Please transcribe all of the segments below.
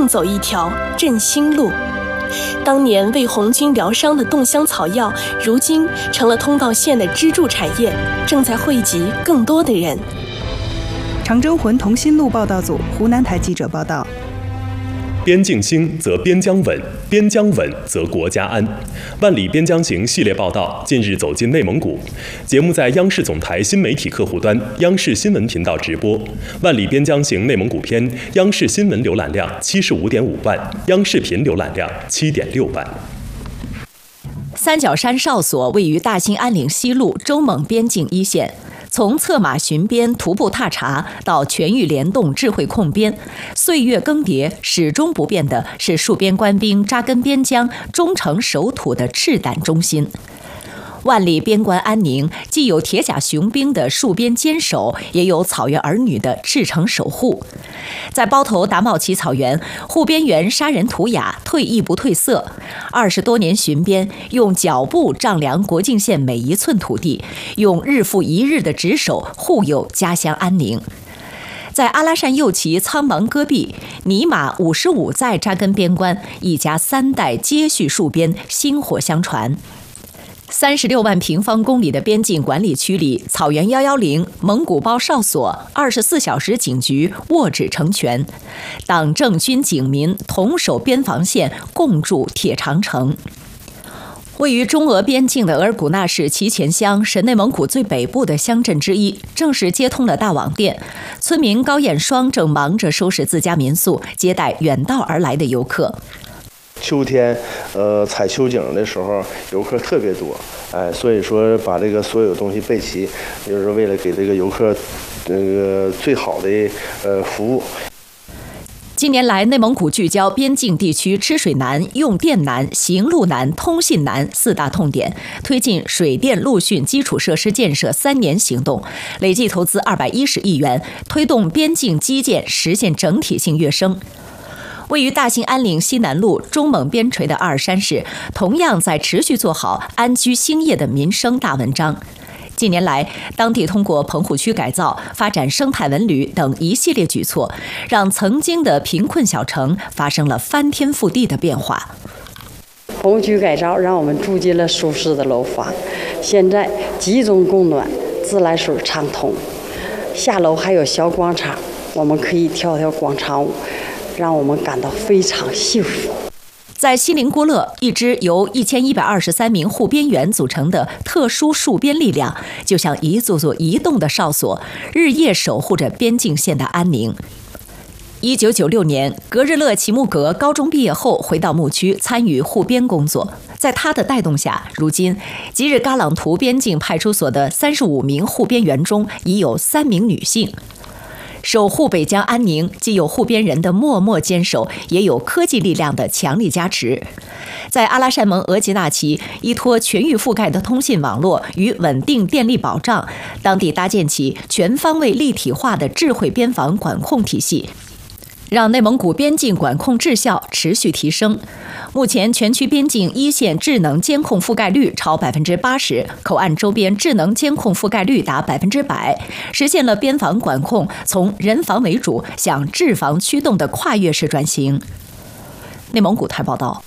另走一条振兴路。当年为红军疗伤的冻香草药，如今成了通道线的支柱产业，正在惠及更多的人。 常州浑同心路报道组湖南台记者报道。 边境兴则边疆稳，边疆稳则国家安。万里边疆行系列报道近日走进内蒙古，节目在央视总台新媒体客户端、央视新闻频道直播。万里边疆行内蒙古篇，央视新闻浏览量75.5万，央视频浏览量7.6万。 三角山哨所位于大兴安岭西路周蒙边境一线。从策马巡边、徒步踏查到全域联动、智慧控边，岁月更迭，始终不变的是戍边官兵扎根边疆、忠诚守土的赤胆忠心。万里边关安宁，既有铁甲雄兵的戍边坚守，也有草原儿女的赤诚守护。在包头达茂旗草原，护边员杀人图雅，退役不褪色。20多年巡边，用脚步丈量国境线每一寸土地，用日复一日的值守护佑家乡安宁。在阿拉善右旗苍茫戈壁，尼玛55载扎根边关，一家3代接续戍边，薪火相传。36万平方公里的边境管理区里，草原110、蒙古包哨所、24小时警局握指成拳，党政军警民同守边防线，共筑铁长城。位于中俄边境的额尔古纳市齐前乡是内蒙古最北部的乡镇之一，正是接通了大网店。村民高艳双正忙着收拾自家民宿，接待远道而来的游客。 秋天，采秋景的时候，游客特别多，所以说把这个所有东西备齐，就是为了给这个游客，最好的服务。 近年来，内蒙古聚焦边境地区吃水难、用电难、行路难、通信难4大痛点，推进水电陆训基础设施建设3年行动，累计投资210亿元，推动边境基建实现整体性跃升。位于大兴安岭西南路中蒙边陲的阿尔山市，同样在持续做好安居兴业的民生大文章。近年来，当地通过棚户区改造、发展生态文旅等一系列举措，让曾经的贫困小城发生了翻天覆地的变化。 棚户区改造让我们住进了舒适的楼房，现在集中供暖，自来水畅通，下楼还有小广场，我们可以跳跳广场舞，让我们感到非常幸福。 在锡林郭勒，一支由1123名护边员组成的特殊戍边力量，就像一座座移动的哨所，日夜守护着边境线的安宁。1996年，格日勒齐木格高中毕业后回到牧区参与护边工作。在他的带动下，如今吉日嘎朗图边境派出所的35名护边员中已有3名女性。守护北疆安宁，既有护边人的默默坚守，也有科技力量的强力加持。在阿拉善盟额济纳旗，依托全域覆盖的通信网络与稳定电力保障，当地搭建起全方位立体化的智慧边防管控体系，让内蒙古边境管控质效持续提升。目前，全区边境一线智能监控覆盖率超80%，口岸周边智能监控覆盖率达100%，实现了边防管控从人防为主向治防驱动的跨越式转型。内蒙古台报道。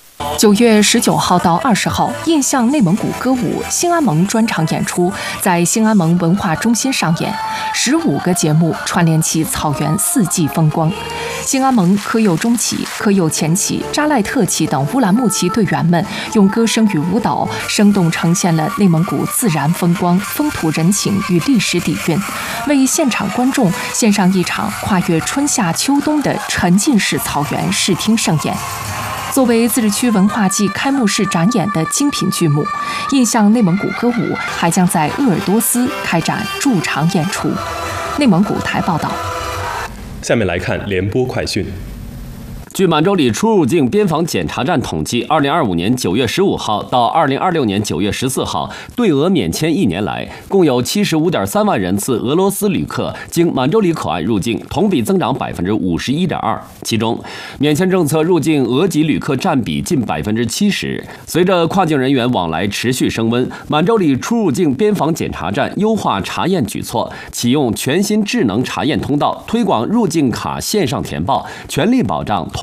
9月19号到20号，印象内蒙古歌舞兴安盟专场演出在兴安盟文化中心上演，15个节目串联起草原4季风光。兴安盟科右中旗、科右前旗、扎赖特旗等乌兰牧骑队员们用歌声与舞蹈，生动呈现了内蒙古自然风光、风土人情与历史底蕴，为现场观众献上一场跨越春夏秋冬的沉浸式草原视听盛宴。作为自治区文化季开幕式展演的精品剧目，印象内蒙古歌舞还将在鄂尔多斯开展驻场演出。内蒙古台报道。 下面来看联播快讯。 据满洲里出入境边防检查站统计，2025年9月15号到2026年9月14号，对俄免签1年来，共有75.3万人次俄罗斯旅客经满洲里口岸入境，同比增长51.2%。其中，免签政策入境俄籍旅客占比近70%。随着跨境人员往来持续升温，满洲里出入境边防检查站优化查验举措，启用全新智能查验通道，推广入境卡线上填报，全力保障